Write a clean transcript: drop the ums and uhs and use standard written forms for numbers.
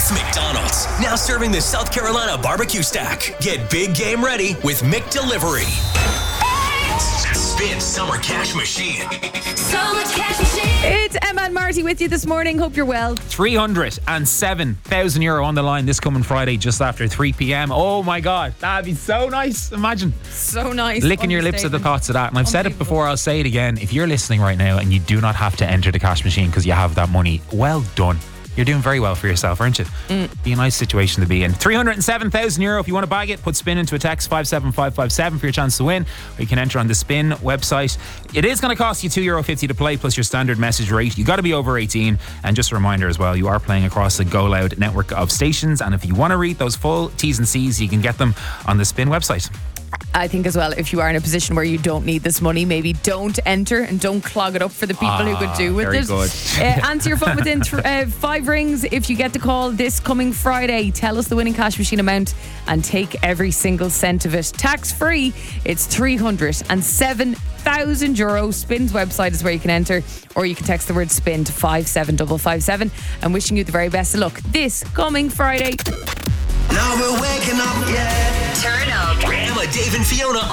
It's McDonald's, now serving the South Carolina barbecue stack. Get big game ready with McDelivery. Spin Summer Cash Machine. Summer Cash Machine. It's Emma and Marty with you this morning. Hope you're well. €307,000 on the line this coming Friday just after 3 p.m. Oh my God, that'd be so nice. Imagine. So nice. Licking your lips at the thoughts of that. And I've said it before, I'll say it again. If you're listening right now and you do not have to enter the cash machine because you have that money, well done. You're doing very well for yourself, aren't you? Be a nice situation to be in. €307,000. If you want to bag it, put spin into a text 57557 for your chance to win. Or you can enter on the Spin website. It is going to cost you €2.50 to play plus your standard message rate. You got to be over 18. And just a reminder as well, you are playing across the Go Loud network of stations. And if you want to read those full T's and C's, you can get them on the Spin website. I think as well, if you are in a position where you don't need this money, maybe don't enter and don't clog it up for the people who could do with very it. good. Answer your phone within 5 rings. If you get the call this coming Friday, tell us the winning cash machine amount and take every single cent of it. Tax free, it's €307,000. Spin's website is where you can enter, or you can text the word spin to 57557. And wishing you the very best of luck this coming Friday. Now we're waking up, yeah. Turn up. Emma, Dave, and Fiona